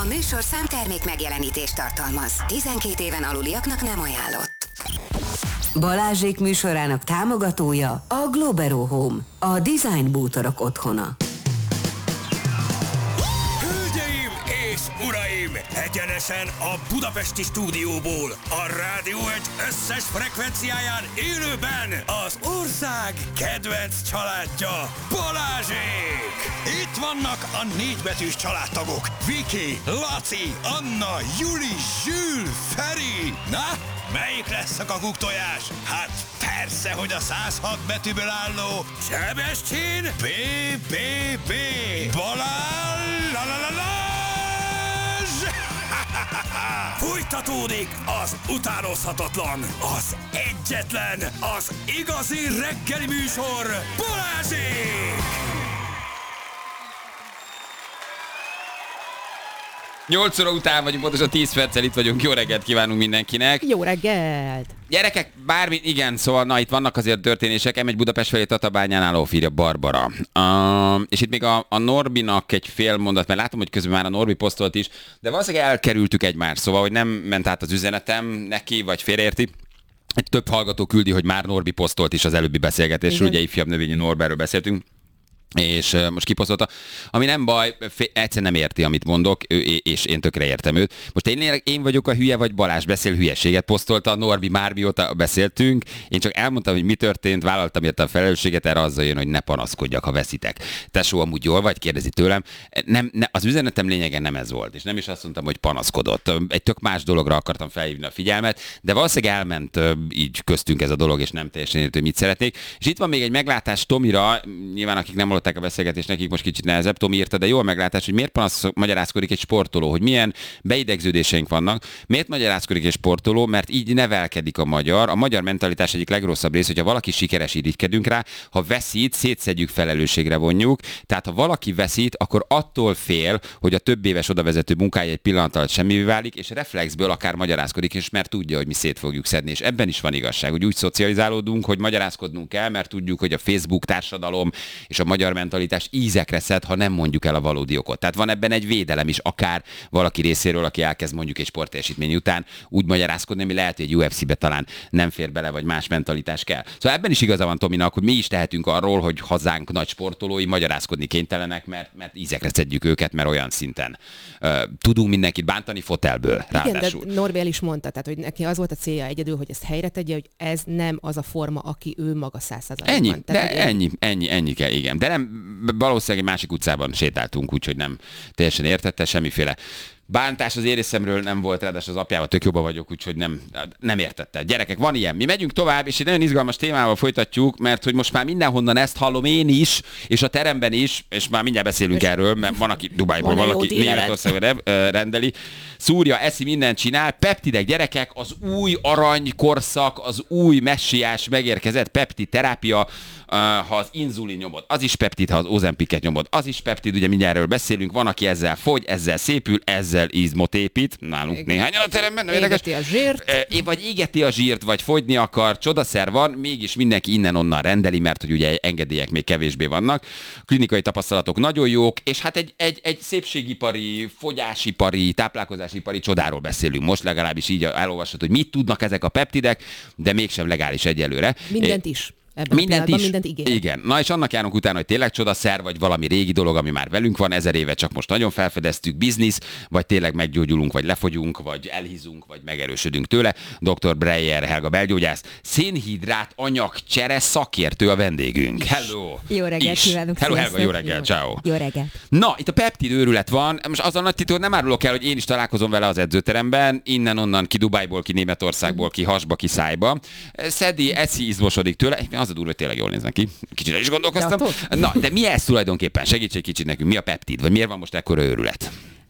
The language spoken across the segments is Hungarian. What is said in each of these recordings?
műsorszám termék megjelenítést tartalmaz. 12 éven aluliaknak nem ajánlott. Balázsék műsorának támogatója a Globero Home, a design bútorok otthona. Hölgyeim és uraim, egyenesen a budapesti stúdióból, a Rádió 1 összes frekvenciáján élőben az ország kedvenc családja, Balázsék! Itt vannak a 4 betűs családtagok, Viki, Laci, Anna, Juli, Zsül, Feri. Na, melyik lesz a kakuktojás? Hát persze, hogy a 106 betűből álló Sebestyén BBB Balázs! Fújtatódik az utánozhatatlan, az egyetlen, az igazi reggeli műsor, Balázsék! 8 óra után vagyunk, pontosan 10 perccel itt vagyunk. Jó reggelt kívánunk mindenkinek. Jó reggelt! Gyerekek, bármi, igen, szóval na itt vannak azért történések. M1 Budapest felé Tatabányán álló írja Barbara. És itt még a Norbinak egy fél mondat, mert látom, hogy közben már a Norbi posztolt is, de valószínűleg elkerültük egymást, szóval, hogy nem ment át az üzenetem neki, vagy félreérti. Egy több hallgató küldi, hogy már Norbi posztolt is az előbbi beszélgetésről, ugye ifjabb növényű Norberről beszéltünk. És most kiposztolta, ami nem baj, egyszer nem érti, amit mondok, és én tökre értem őt. Most én vagyok a hülye, vagy Balázs beszél hülyeséget, posztolta a Norbi már mióta beszéltünk. Én csak elmondtam, hogy mi történt, vállaltam érte a felelősséget, erre azzal jön, hogy ne panaszkodjak, ha veszitek. Tesó, amúgy jól vagy, kérdezi tőlem. Az üzenetem lényegen nem ez volt, és nem is azt mondtam, hogy panaszkodott. Egy tök más dologra akartam felhívni a figyelmet, de valószínűleg elment így köztünk ez a dolog, és nem teljesen értő, mit szeretnék. És itt van még egy meglátás Tomira, nyilván akik nem a beszélgetés, nekik most kicsit nehezebb. Tomi írta, de jól meglátás, hogy miért magyarázkodik egy sportoló, hogy milyen beidegződéseink vannak. Miért magyarázkodik egy sportoló? Mert így nevelkedik a magyar. A magyar mentalitás egyik legrosszabb rész, hogyha valaki sikeres, irigykedünk rá, ha veszít, szétszedjük, felelősségre vonjuk. Tehát ha valaki veszít, akkor attól fél, hogy a több éves odavezető munkája egy pillanat alatt semmivé válik, és reflexből akár magyarázkodik, és mert tudja, hogy mi szét fogjuk szedni. És ebben is van igazság, hogy úgy szocializálódunk, hogy magyarázkodnunk kell, mert tudjuk, hogy a Facebook társadalom és a magyar mentalitás ízekre szed, ha nem mondjuk el a valódi okot. Tehát van ebben egy védelem is, akár valaki részéről, aki elkezd mondjuk egy sportteljesítmény után úgy magyarázkodni, ami lehet, hogy egy UFC-be talán nem fér bele, vagy más mentalitás kell. Szóval ebben is igaza van Tominak, hogy mi is tehetünk arról, hogy hazánk nagy sportolói magyarázkodni kénytelenek, mert ízekre szedjük őket, mert olyan szinten tudunk mindenkit bántani fotelből. Ráadásul. Igen, de Norbi el is mondta, tehát, hogy neki az volt a célja egyedül, hogy ezt helyre tegye, hogy ez nem az a forma, aki ő maga 100%-ban. Ennyi, tehát, de ennyi kell, igen. De nem, valószínűleg egy másik utcában sétáltunk, úgyhogy nem teljesen értette, semmiféle bántás az én részemről nem volt, ráadásul az apjával tök jobban vagyok, úgyhogy nem értette. Gyerekek, van ilyen. Mi megyünk tovább, és egy nagyon izgalmas témával folytatjuk, mert hogy most már mindenhonnan ezt hallom én is, és a teremben is, és már mindjárt beszélünk erről, mert van, aki Dubájból, valaki Németországban rendeli. Szúrja, eszi, mindent csinál. Peptidek, gyerekek, az új aranykorszak, az új messiás megérkezett, peptid terápia, ha az inzulin nyomod, az is peptid, ha az Ozempiket nyomod, az is peptid, ugye mindjárt erről beszélünk, van, aki ezzel fogy, ezzel szépül, ezzel izmot épít, nálunk néhányan a teremben, égeti a zsírt. Vagy égeti a zsírt, vagy fogyni akar, csodaszer van, mégis mindenki innen-onnan rendeli, mert hogy ugye engedélyek még kevésbé vannak, klinikai tapasztalatok nagyon jók, és hát egy szépségipari, fogyásipari, táplálkozásipari csodáról beszélünk most, legalábbis így elolvasod, hogy mit tudnak ezek a peptidek, de mégsem legális egyelőre. Mindent is. Mindent is. Mindent ígér. Igen. Na és annak járunk utána, hogy tényleg csodaszer, vagy valami régi dolog, ami már velünk van 1000 éve, csak most nagyon felfedeztük, biznisz, vagy tényleg meggyógyulunk, vagy lefogyunk, vagy elhízunk, vagy megerősödünk tőle. Dr. Breyer Helga belgyógyász, szénhidrát anyagcsere szakértő a vendégünk. Hello! Jó reggelt kívánok! Hello Helga, jó reggelt, ciao. Jó reggelt! Na, itt a peptid őrület van. Most az a nagy titok, nem árulok el, hogy én is találkozom vele az edzőteremben, innen-onnan, ki Dubájból, ki Németországból, ki hasba, ki szájba. Szedi, eszi, izmosodik tőle. Az a durva, hogy tényleg jól néznek ki. Kicsit is gondolkoztam. Na, de mi ez tulajdonképpen? Segíts egy kicsit nekünk. Mi a peptid? Vagy miért van most ekkora őrület?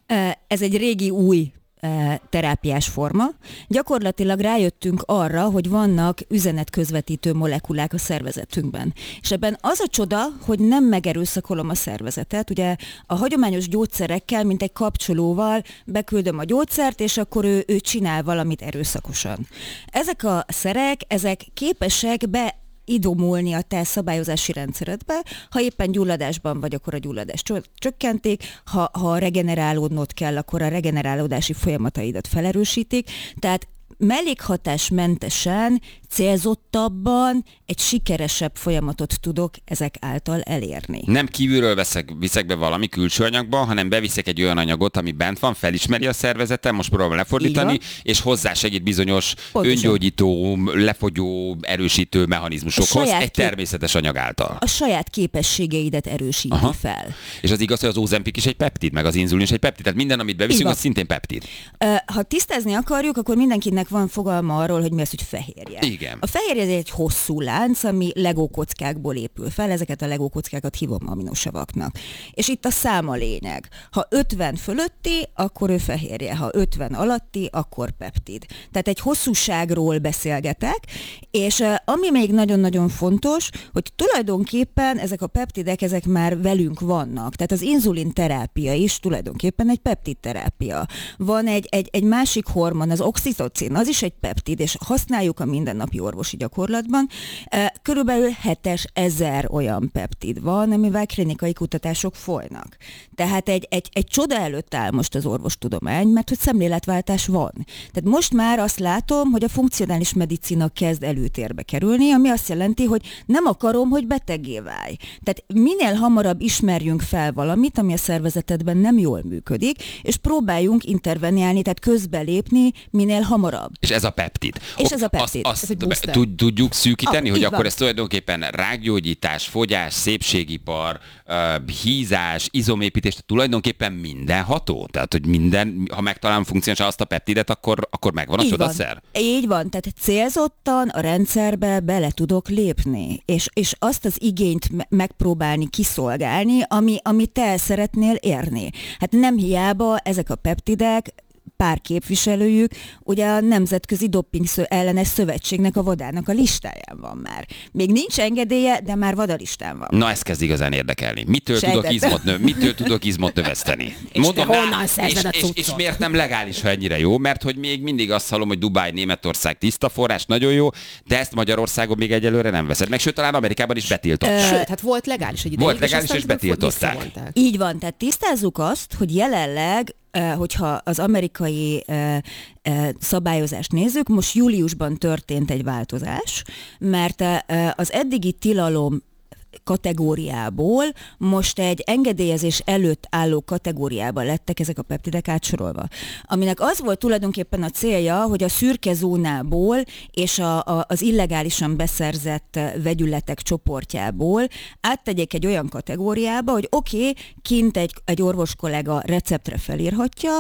Ez egy régi új terápiás forma. Gyakorlatilag rájöttünk arra, hogy vannak üzenetközvetítő molekulák a szervezetünkben. És ebben az a csoda, hogy nem megerőszakolom a szervezetet. Ugye a hagyományos gyógyszerekkel, mint egy kapcsolóval beküldöm a gyógyszert, és akkor ő csinál valamit erőszakosan. Ezek a szerek, ezek képesek idomulni a te szabályozási rendszeredbe. Ha éppen gyulladásban vagy, akkor a gyulladást csökkentik, ha regenerálódnod kell, akkor a regenerálódási folyamataidat felerősítik. Tehát mellékhatásmentesen, célzottabban egy sikeresebb folyamatot tudok ezek által elérni. Nem kívülről viszek be valami külső anyagba, hanem beviszek egy olyan anyagot, ami bent van, felismeri a szervezetem, most próbálom lefordítani, és hozzásegít bizonyos öngyógyító, lefogyó, erősítő mechanizmusokhoz egy természetes anyag által. A saját képességeidet erősíti fel. És az igaz, hogy az Ozempic is egy peptid, meg az inzulin is egy peptid, tehát minden, amit beviszünk, az szintén peptid. Ha tisztázni akarjuk, akkor mindenkinek van fogalma arról, hogy mi az, hogy fehérje. Igen. A fehérje egy hosszú lánc, ami legókockákból épül fel, ezeket a legókockákat hívom aminosavaknak. És itt a szám a lényeg. Ha 50 fölötti, akkor ő fehérje, ha 50 alatti, akkor peptid. Tehát egy hosszúságról beszélgetek, és ami még nagyon-nagyon fontos, hogy tulajdonképpen ezek a peptidek, ezek már velünk vannak. Tehát az inzulin terápia is tulajdonképpen egy peptid terápia. Van egy másik hormon, az oxitocin, az is egy peptid, és használjuk a mindennapi orvosi gyakorlatban. Körülbelül 7000 olyan peptid van, amivel klinikai kutatások folynak. Tehát egy csoda előtt áll most az orvostudomány, mert hogy szemléletváltás van. Tehát most már azt látom, hogy a funkcionális medicina kezd előtérbe kerülni, ami azt jelenti, hogy nem akarom, hogy beteggé válj. Tehát minél hamarabb ismerjünk fel valamit, ami a szervezetedben nem jól működik, és próbáljunk interveniálni, tehát közbelépni minél hamarabb. És ez a peptid. És ez a peptid. Azt tudjuk szűkíteni, hogy akkor ez tulajdonképpen rákgyógyítás, fogyás, szépségipar, hízás, izomépítés, tulajdonképpen mindenható? Tehát, hogy minden, ha megtalálom funkcionálisan azt a peptidet, akkor megvan a csodaszer? Így van, tehát célzottan a rendszerbe bele tudok lépni, és azt az igényt megpróbálni kiszolgálni, ami te el szeretnél érni. Hát nem hiába ezek a peptidek, pár képviselőjük, ugye a Nemzetközi Doping Ellenes Szövetségnek a vadának a listáján van már. Még nincs engedélye, de már vadalistán van. Na, ez kezd igazán érdekelni. Mitől tudok izmot növeszteni? Mondom, honnan szerzed a cuccot? És miért nem legális, ha ennyire jó? Mert hogy még mindig azt hallom, hogy Dubáj, Németország tiszta forrás, nagyon jó, de ezt Magyarországon még egyelőre nem veszed. Meg sőt, talán Amerikában is betiltott. Sőt, hát volt legális egy ideig. Volt legális, és betiltották. Így van, tehát tisztázzuk azt, hogy jelenleg hogyha az amerikai szabályozást nézzük, most júliusban történt egy változás, mert az eddigi tilalom kategóriából most egy engedélyezés előtt álló kategóriába lettek ezek a peptidek átsorolva. Aminek az volt tulajdonképpen a célja, hogy a szürke zónából és az illegálisan beszerzett vegyületek csoportjából áttegyék egy olyan kategóriába, hogy kint egy orvos kollega receptre felírhatja,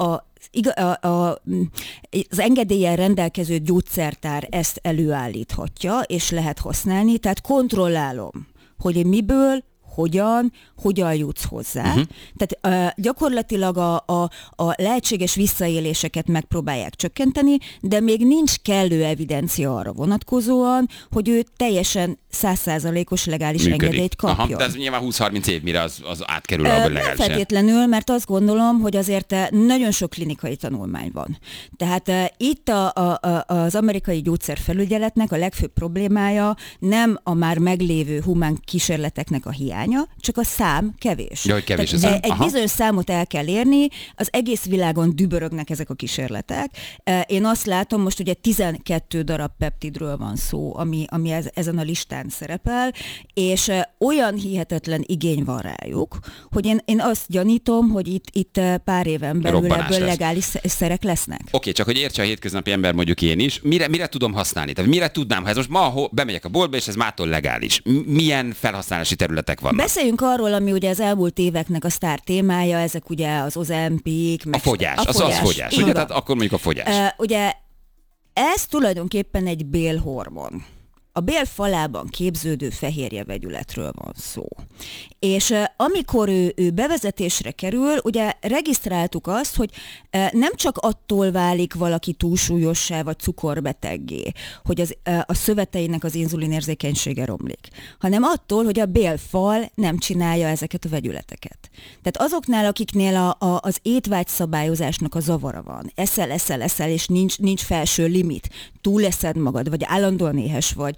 az engedéllyel rendelkező gyógyszertár ezt előállíthatja, és lehet használni, tehát kontrollálom, hogy miből, hogyan jutsz hozzá. Tehát gyakorlatilag a lehetséges visszaéléseket megpróbálják csökkenteni, de még nincs kellő evidencia arra vonatkozóan, hogy ő teljesen 100%-os legális engedélyt kapjon. De ez nyilván 20-30 év, mire az átkerül a legális. Nem feltétlenül, mert azt gondolom, hogy azért nagyon sok klinikai tanulmány van. Tehát itt az amerikai gyógyszerfelügyeletnek a legfőbb problémája nem a már meglévő humán kísérleteknek a hiánya, csak a szám kevés. Ja, hogy kevés a szám. Egy bizonyos számot el kell érni, az egész világon dübörögnek ezek a kísérletek. Én azt látom, most ugye 12 darab peptidről van szó, ami ezen a listán szerepel, és olyan hihetetlen igény van rájuk, hogy én azt gyanítom, hogy itt pár éven belül robbanás ebből lesz. legális szerek lesznek. Oké, csak hogy értse a hétköznapi ember, mondjuk én is, mire tudom használni? Tehát mire tudnám, ha ez most ma bemegyek a boltba, és ez mától legális? Milyen felhasználási területek vannak? Beszéljünk arról, ami ugye az elmúlt éveknek a sztár témája, ezek ugye az Ozempic, A fogyás, az fogyás. Ugye, tehát akkor mondjuk a fogyás. Ugye ez tulajdonképpen egy bélhormon. A bél falában képződő fehérje vegyületről van szó. És amikor ő bevezetésre kerül, ugye regisztráltuk azt, hogy nem csak attól válik valaki túlsúlyossá vagy cukorbeteggé, hogy a szöveteinek az inzulinérzékenysége romlik, hanem attól, hogy a bélfal nem csinálja ezeket a vegyületeket. Tehát azoknál, akiknél az étvágyszabályozásnak a zavara van, eszel, és nincs felső limit, túleszed magad, vagy állandóan éhes vagy,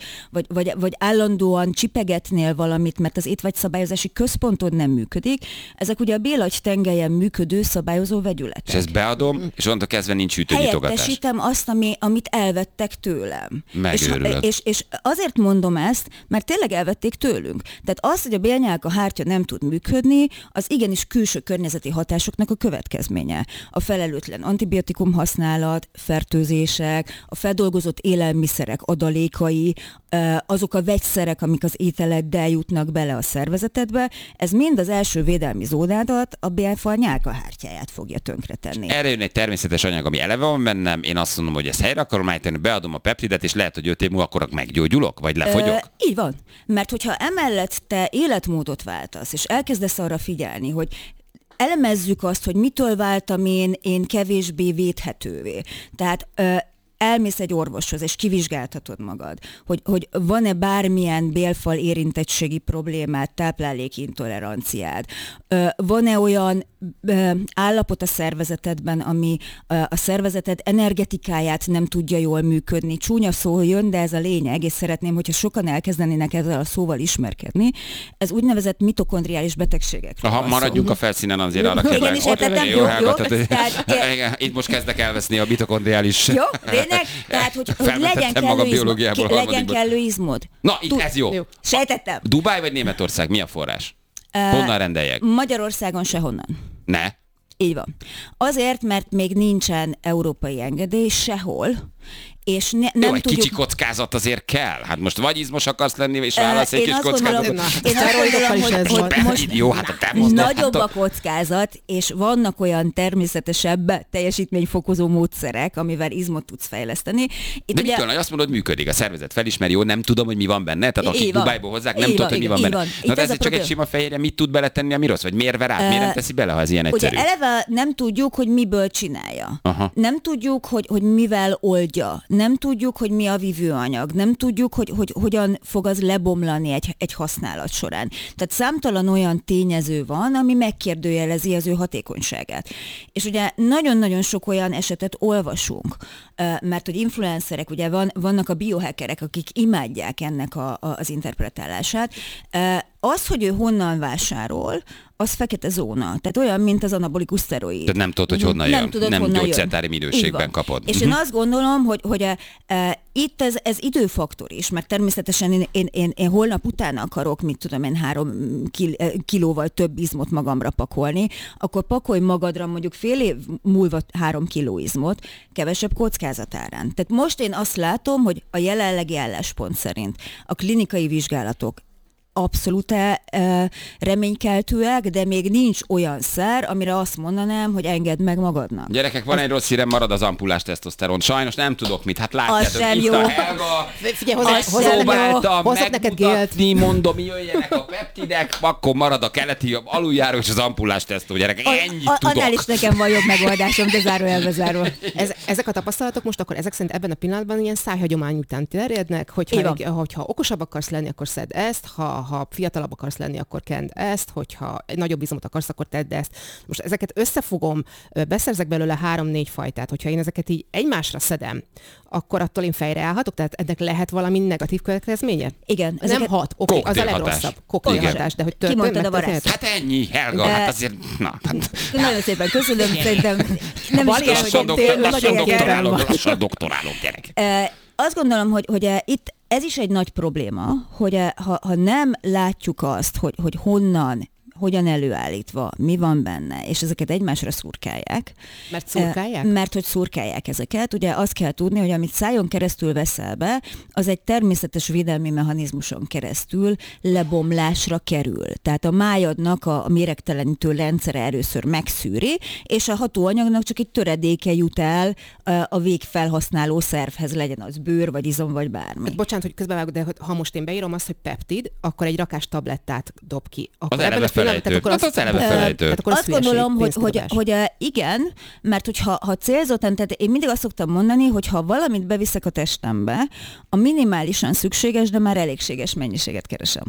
vagy állandóan csipegetnél valamit, mert az étvágyszabályozási központod nem működik, ezek ugye a Bélagy tengelyen működő szabályozó vegyületek. És ezt beadom, és onnantól kezdve nincs ütőnyitogatás. Helyettesítem azt, amit elvettek tőlem. Megőrülök. És azért mondom ezt, mert tényleg elvették tőlünk. Tehát az, hogy a bélnyálka hártya nem tud működni, az igenis külső környezeti hatásoknak a következménye. A felelőtlen antibiotikum használat, fertőzések, a feldolgozott élelmiszerek adalékai, azok a vegyszerek, amik az ételeddel jutnak bele a szervezetedbe, ez mind az első védelmi zónádat, a bélfal nyálkahártyáját fogja tönkretenni. Erre jön egy természetes anyag, ami eleve van bennem, én azt mondom, hogy ezt helyre akarom állítani, beadom a peptidet, és lehet, hogy 5 év múlva akkor meggyógyulok, vagy lefogyok? Így van. Mert hogyha emellett te életmódot váltasz, és elkezdesz arra figyelni, hogy elemezzük azt, hogy mitől váltam én kevésbé védhetővé. Tehát elmész egy orvoshoz, és kivizsgáltatod magad, hogy van-e bármilyen bélfal érintettségi problémád, táplálékintoleranciád, van-e olyan állapot a szervezetedben, ami a szervezeted energetikáját nem tudja jól működni. Csúnya szó jön, de ez a lényeg, és szeretném, hogyha sokan elkezdenének ezzel a szóval ismerkedni. Ez úgynevezett mitokondriális betegségekről. Aha, maradjunk a felszínen, azért arra kell Igen, is értettem, jó. Itt most kezdek elveszni a mitokondriális... Jó, lényeg, tehát hogy legyen kellő izmod. Na, itt ez jó. Sejtettem. Dubáj vagy Németország? Mi a forrás? Honnan rendeljek? Magyarországon sehonnan. Ne. Így van. Azért, mert még nincsen európai engedély sehol, és nem egy tudjuk... kicsi kockázat azért kell. Hát most vagy izmos akarsz lenni, és válasz egy kis kockázatot. Én azt gondolom, hogy most jó, hát a te nagyobb a kockázat, és vannak olyan természetesebb teljesítményfokozó módszerek, amivel izmot tudsz fejleszteni. De mitől, hogy azt mondod, hogy működik, a szervezet felismeri, jó, nem tudom, hogy mi van benne, tehát akik Dubájból hozzák, nem tudod, hogy mi van benne. Na, de ez csak egy sima fehérje, mit tud beletenni, ami rossz, vagy miért ver át, miért nem teszi bele, ha ez ilyen egyszerű? Ugye eleve nem tudjuk, hogy miből csinálja. Aha. Nem tudjuk, hogy mivel oldja. Nem tudjuk, hogy mi a vívőanyag, nem tudjuk, hogy hogyan fog az lebomlani egy használat során. Tehát számtalan olyan tényező van, ami megkérdőjelezi az ő hatékonyságát. És ugye nagyon-nagyon sok olyan esetet olvasunk, mert hogy influencerek, ugye vannak a biohackerek, akik imádják ennek az interpretálását. Az, hogy ő honnan vásárol, az fekete zóna. Tehát olyan, mint az anabolikus szteroid. Tehát nem tudod, hogy honnan jön. Nem gyógyszertári minőségben kapod. És én azt gondolom, hogy itt ez időfaktor is, mert természetesen én holnap után akarok, 3 kilóval több izmot magamra pakolni, akkor pakolj magadra mondjuk fél év múlva 3 kiló izmot, kevesebb kockázatárán. Tehát most én azt látom, hogy a jelenlegi álláspont szerint a klinikai vizsgálatok abszolút reménykeltőek, de még nincs olyan szer, amire azt mondanám, hogy engedd meg magadnak. Gyerekek, van egy rossz hírem, marad az ampullás tesztoszteron. Sajnos nem tudok mit. Hát látjátok, itt jó. A Helga próbálta megmutatni, mondom, jöjjenek a peptidek, akkor marad a keleti aluljáró és az ampullás tesztó, gyerekek. Ennyit tudok. Annál is nekem van jobb megoldásom, de zárójelbe zárva. Ezek a tapasztalatok most akkor ezek szerint ebben a pillanatban ilyen szájhagyomány után terjednek, hogyha okosabb akarsz lenni, akkor szedd ezt, ha fiatalabb akarsz lenni, akkor kend ezt, hogyha egy nagyobb izmot akarsz, akkor tedd ezt. Most ezeket összefogom, beszerzek belőle 3-4 fajtát, hogyha én ezeket így egymásra szedem, akkor attól én fejre állhatok? Tehát ennek lehet valami negatív következménye? Igen. Nem hat, oké, az a legrosszabb. Koktélhatás, de hogy kimondtad a varázs. Hát ennyi, Helga, hát azért... Nagyon szépen köszönöm, szerintem nem is lassan doktorálok, gyerek. Azt gondolom, hogy itt ez is egy nagy probléma, hogy ha nem látjuk azt, hogy honnan, hogyan előállítva, mi van benne, és ezeket egymásra szurkálják. Mert szurkálják? Mert hogy szurkálják ezeket. Ugye azt kell tudni, hogy amit szájon keresztül veszel be, az egy természetes védelmi mechanizmuson keresztül lebomlásra kerül. Tehát a májadnak a méregtelenítő rendszere először megszűri, és a hatóanyagnak csak egy töredéke jut el a végfelhasználó szervhez, legyen az bőr, vagy izom, vagy bármi. Hát bocsánat, hogy közbevágok, de ha most én beírom azt, hogy peptid, akkor egy rakás tablettát dob ki. Akkor az eleve felejtő. Azt gondolom, hogy igen, mert hogyha célzottan, tehát én mindig azt szoktam mondani, hogy ha valamit beviszek a testembe, a minimálisan szükséges, de már elégséges mennyiséget keresem.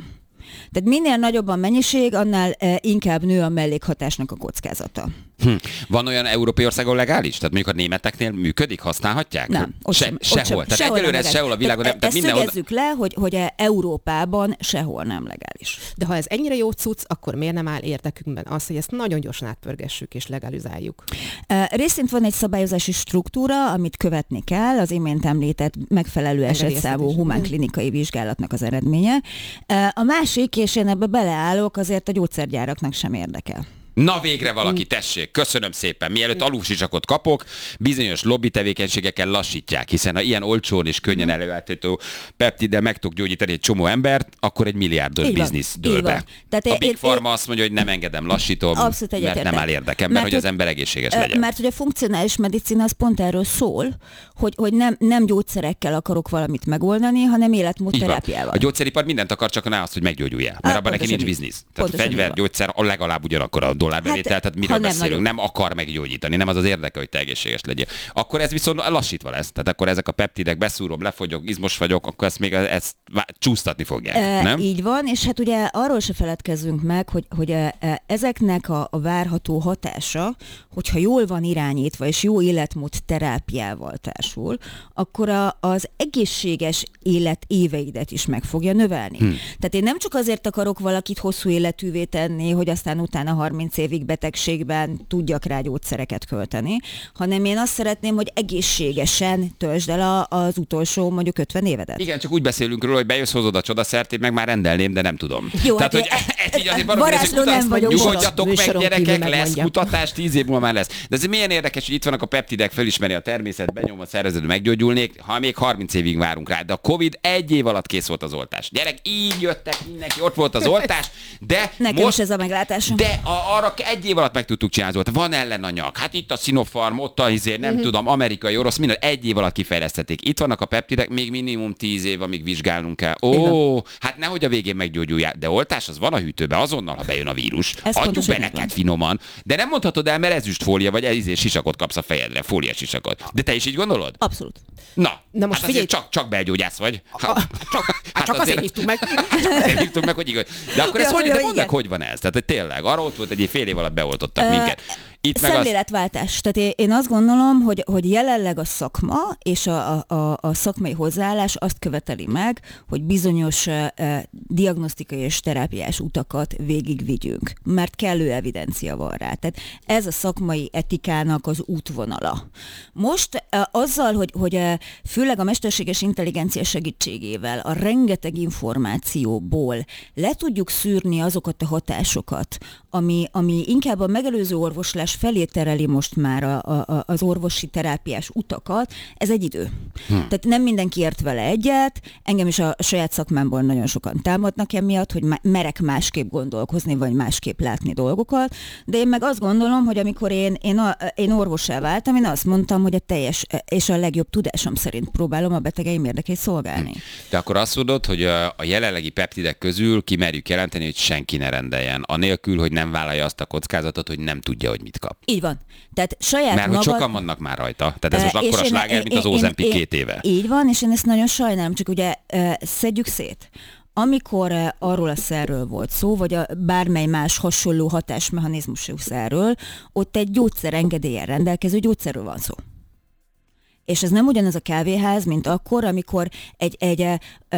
Tehát minél nagyobb a mennyiség, annál inkább nő a mellékhatásnak a kockázata. Van olyan európai országon legális? Tehát mondjuk a németeknél működik, használhatják? Nem. Sehol. Tehát egyelőre ez sehol a világon nem. Ezt szögezzük le, hogy Európában sehol nem legális. De ha ez ennyire jó cucc, akkor miért nem áll érdekünkben az, hogy ezt nagyon gyorsan átpörgessük és legalizáljuk? Részint van egy szabályozási struktúra, amit követni kell, az imént említett megfelelő esetszámú humánklinikai vizsgálatnak az eredménye. A másik, és én ebbe beleállok, azért a gyógyszergyáraknak sem érdekel. Na végre valaki, tessék, köszönöm szépen. Mielőtt alulsisakot kapok, bizonyos lobby tevékenységekkel lassítják, hiszen ha ilyen olcsón és könnyen előállítható peptiddel meg tudok gyógyítani egy csomó embert, akkor egy milliárdos biznisz dől be. A Big Pharma azt mondja, hogy nem engedem, lassítom, mert nem áll érdekemben, hogy az ember egészséges legyen. Mert hogy a funkcionális medicina az pont erről szól, hogy nem gyógyszerekkel akarok valamit megoldani, hanem életmódterápiával. A gyógyszeripar mindent akar, csak ne azt, hogy meggyógyuljál, mert abban neki nincs biznisz. Tehát fegyver, gyógyszer a legalább ugyanakkor a dollárbevétel, tehát miről beszélünk, nem akar meggyógyítani, nem az az érdeke, hogy te egészséges legyél. Akkor ez viszont lassítva lesz. Tehát akkor ezek a peptidek, beszúrom, lefogyok, izmos vagyok, akkor ezt csúsztatni fogják, nem? Így van, és hát ugye arról se feledkezzünk meg, hogy ezeknek a várható hatása, hogyha jól van irányítva, és jó életmód terápiával társul, akkor az egészséges élet éveidet is meg fogja növelni. Tehát én nem csak azért akarok valakit hosszú életűvé tenni, hogy aztán utána 30 évig betegségben tudjak rá gyógyszereket költeni, hanem én azt szeretném, hogy egészségesen töltsd el az utolsó mondjuk 50 évedet. Igen, csak úgy beszélünk róla, hogy bejössz, hozod a csodaszert, én meg már rendelném, de nem tudom. Jó, tehát, hogy ez így azért varázsló nem vagyok. Nyugodjatok meg, gyerekek, lesz kutatás, 10 év múlva már lesz. De ez milyen érdekes, hogy itt vannak a peptidek, felismeri a természet, benyom a szervezetbe, meggyógyulnék, ha még 30 évig várunk rá. De a Covid 1 év alatt kész volt az oltás. Gyerek, így jöttek mindenki, ott volt az oltás, de nekem most, is ez a meglátásom. De arra 1 év alatt meg tudtuk csinálni. Van ellenanyag. Hát itt a Sinopharm, ott a nem tudom, amerikai, orosz, minden 1 év alatt kifejlesztették. Itt vannak a peptidek, még minimum 10 év, amíg vizsgálnunk kell. Hát nehogy a végén meggyógyuljál. De oltás az van a hűtőben, azonnal, ha bejön a vírus. Adjuk be neked finoman. De nem mondhatod el, mert ezüstfólia vagy sisakot kapsz a fejedre, fóliás sisakot. De te is így gondolod? Abszolút. Na most hát figyelj, csak belgyógyász vagy. Csak azért hívtuk meg. Azért hívtuk meg, hogy igaz. De akkor ez hogy mondd meg, hogy van ez? Tehát tényleg, arra ott volt, egy fél év alatt beoltottak minket. Szemléletváltás. Tehát én azt gondolom, hogy jelenleg a szakma és a szakmai hozzáállás azt követeli meg, hogy bizonyos diagnosztikai és terápiás utakat végigvigyünk, mert kellő evidencia van rá. Tehát ez a szakmai etikának az útvonala. Most azzal, hogy főleg a mesterséges intelligencia segítségével a rengeteg információból le tudjuk szűrni azokat a hatásokat, ami inkább a megelőző orvoslás felé tereli most már az orvosi terápiás utakat, ez egy idő. Tehát nem mindenki ért vele egyet, engem is a saját szakmámból nagyon sokan támadnak emiatt, hogy merek másképp gondolkozni, vagy másképp látni dolgokat, de én meg azt gondolom, hogy amikor én orvossá váltam, én azt mondtam, hogy a teljes és a legjobb tudásom szerint próbálom a betegeim érdekét szolgálni. De akkor azt mondod, hogy a jelenlegi peptidek közül kimerjük jelenteni, hogy senki ne rendeljen, anélkül, hogy nem vállalja azt a kockázatot, hogy nem tudja, hogy mit kap. Így van. Tehát saját mert magad... hogy sokan vannak már rajta. Tehát ez most akkora sláger, mint az Ozempic 2 éve. Így van, és én ezt nagyon sajnálom, csak ugye szedjük szét. Amikor arról a szerről volt szó, vagy bármely más hasonló hatásmechanizmusú szerről, ott egy gyógyszerengedéllyel rendelkező gyógyszerről van szó. És ez nem ugyanaz a kávéház, mint akkor, amikor egy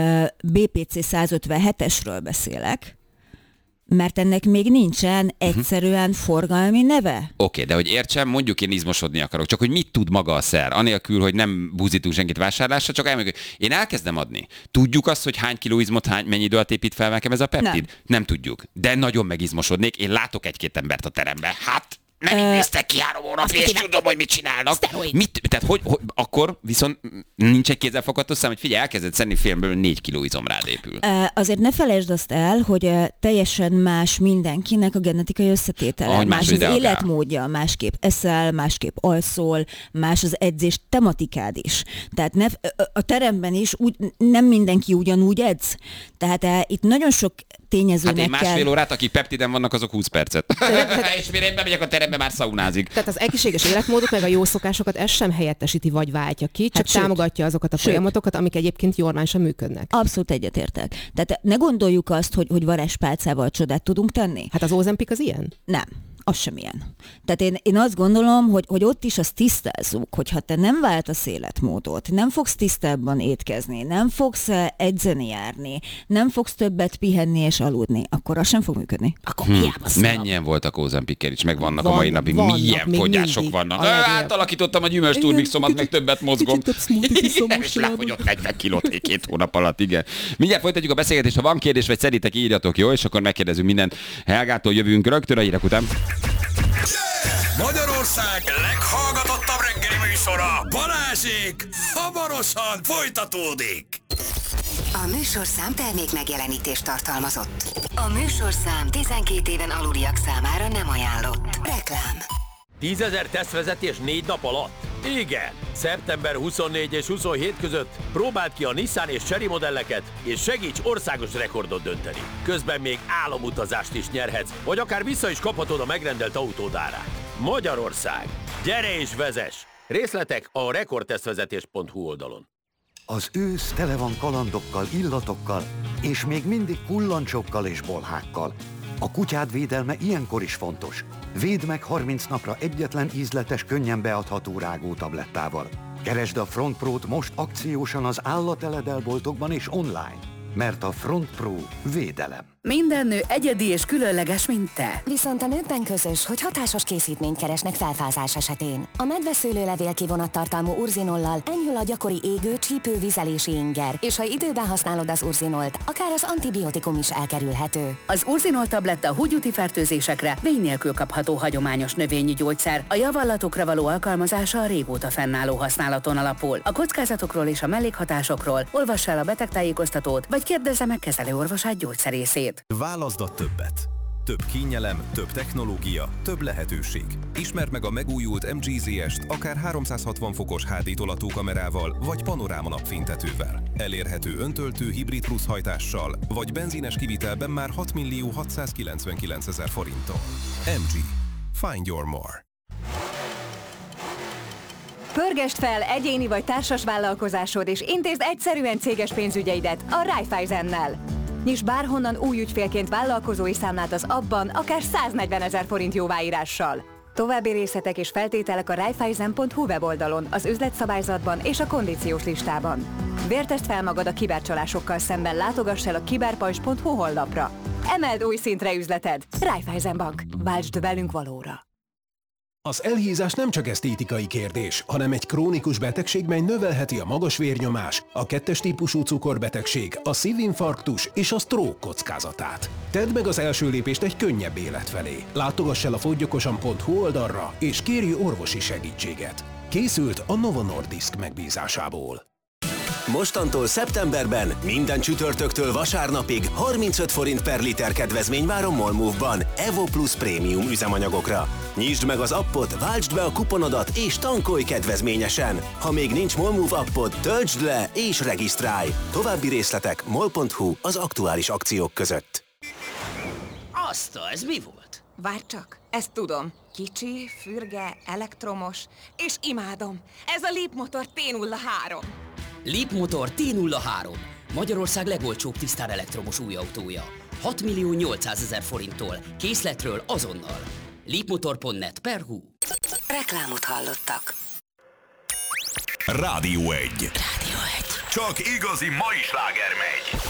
BPC 157-esről beszélek, mert ennek még nincsen egyszerűen forgalmi neve. Oké, de hogy értsem, mondjuk én izmosodni akarok, csak hogy mit tud maga a szer, anélkül, hogy nem buzítunk senkit vásárlásra, csak elmondjuk, én elkezdem adni. Tudjuk azt, hogy hány kiló izmot, mennyi idő alatt épít fel nekem ez a peptid? Nem tudjuk. De nagyon megizmosodnék, én látok egy-két embert a teremben. Hát nem így néztek ki 3 hónapig, és tudom, hogy mit csinálnak. Tehát hogy akkor viszont nincs egy kézzelfogható szám, hogy figyelj, elkezded szedni filmből 4 kiló izom rád épül. Azért ne felejtsd azt el, hogy teljesen más mindenkinek a genetikai összetétele. Más az életmódja, másképp eszel, másképp alszol, más az edzés tematikád is. Tehát a teremben is nem mindenki ugyanúgy edz. Tehát itt nagyon sok tényezőnek Hát én kell. másfél órát, akik peptiden vannak, azok 20 percet. És mire én bemegyek a terembe, már szaunázik. Tehát az egészséges életmódot, meg a jó szokásokat ez sem helyettesíti vagy váltja ki, csak támogatja azokat a folyamatokat, amik egyébként normálisan működnek. Abszolút egyetértek. Tehát ne gondoljuk azt, hogy varázspálcával csodát tudunk tenni. Hát az Ozempic az ilyen? Nem. Az sem ilyen. Tehát én azt gondolom, hogy ott is azt tisztázzuk, hogy ha te nem váltasz életmódot, nem fogsz tisztábban étkezni, nem fogsz edzeni járni, nem fogsz többet pihenni és aludni, akkor az sem fog működni. Akkor Mennyien voltak Ozempikkel is, meg vannak a mai napig. Milyen fogyások vannak. Átalakítottam a gyümölcstúrmixomat, meg többet mozgom. Igen, és lefogyott 40 kilót 2 hónap alatt, igen. Mindjárt folytatjuk a beszélgetést, ha van kérdés, vagy szerintem írjatok, jó? És akkor megkérdezünk mindent. Helgától jövünk rögtön a hírek után. Magyarország leghallgatottabb reggeli műsora, Balázsék, hamarosan folytatódik. A műsorszám termék megjelenítést tartalmazott. A műsorszám 12 éven aluliak számára nem ajánlott. Reklám. 10 000 tesztvezetés 4 nap alatt? Igen! Szeptember 24 és 27 között próbáld ki a Nissan és Chery modelleket, és segíts országos rekordot dönteni. Közben még álomutazást is nyerhetsz, vagy akár vissza is kaphatod a megrendelt autód árát. Magyarország! Gyere és vezess! Részletek a rekordtesztvezetés.hu oldalon. Az ősz tele van kalandokkal, illatokkal, és még mindig kullancsokkal és bolhákkal. A kutyád védelme ilyenkor is fontos. Védd meg 30 napra egyetlen ízletes, könnyen beadható rágótablettával. Keresd a Front Pro-t most akciósan az állateledelboltokban és online, mert a Front Pro védelem. Minden nő egyedi és különleges, mint te. Viszont a nőkben közös, hogy hatásos készítményt keresnek felfázás esetén. A medveszőlőlevél kivonattartalmú urzinollal enyhül a gyakori égő, csípő, vizelési inger, és ha időben használod az urzinolt, akár az antibiotikum is elkerülhető. Az urzinol tabletta húgyúti fertőzésekre vény nélkül kapható hagyományos növényi gyógyszer. A javallatokra való alkalmazása a régóta fennálló használaton alapul. A kockázatokról és a mellékhatásokról olvass el a betegtájékoztatót, vagy kérdezze meg kezelőorvosát gyógyszerészét. Válaszd a többet. Több kényelem, több technológia, több lehetőség. Ismerd meg a megújult MG ZS-t akár 360 fokos HD tolatókamerával vagy panoráma napfénytetővel. Elérhető öntöltő hibrid plusz hajtással, vagy benzines kivitelben már 6.699.000 forinttal. MG. Find your more. Pörgesd fel egyéni vagy társas vállalkozásod, és intézd egyszerűen céges pénzügyeidet a Raiffeisennel. Nyisd bárhonnan új ügyfélként vállalkozói számlát az appban, akár 140 000 forint jóváírással. További részletek és feltételek a raiffeisen.hu weboldalon, az üzletszabályzatban és a kondíciós listában. Vértezd fel magad a kibercsalásokkal szemben, látogass el a kiberpajzs.hu honlapra. Emeld új szintre üzleted. Raiffeisen Bank. Váltsd velünk valóra. Az elhízás nem csak esztétikai kérdés, hanem egy krónikus betegség, mely növelheti a magas vérnyomás, a 2-es típusú cukorbetegség, a szívinfarktus és a stroke kockázatát. Tedd meg az első lépést egy könnyebb élet felé. Látogass el a foggyokosan.hu oldalra, és kérj orvosi segítséget. Készült a Novo Nordisk megbízásából. Mostantól szeptemberben minden csütörtöktől vasárnapig 35 forint per liter kedvezmény vár a Molmove-ban Evo Plus prémium üzemanyagokra. Nyisd meg az appot, váltsd be a kuponodat és tankolj kedvezményesen. Ha még nincs Molmove appod, töltsd le és regisztrálj. További részletek mol.hu az aktuális akciók között. Azt, ez mi volt? Várj csak, ezt tudom. Kicsi, fürge, elektromos, és imádom. Ez a Leapmotor T03. Leapmotor T03. Magyarország legolcsóbb tisztán elektromos új autója. 6.800.000 forinttól. Készletről azonnal. Leapmotor.net/hu. Reklámot hallottak. Rádió 1. Rádió 1. Csak igazi mai sláger megy.